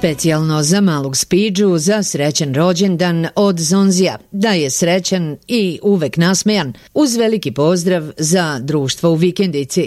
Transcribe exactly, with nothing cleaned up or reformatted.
Specijalno za malog Spidžu za srećan rođendan od Zonzija, da je srećan i uvek nasmejan, uz veliki pozdrav za društvo u vikendici.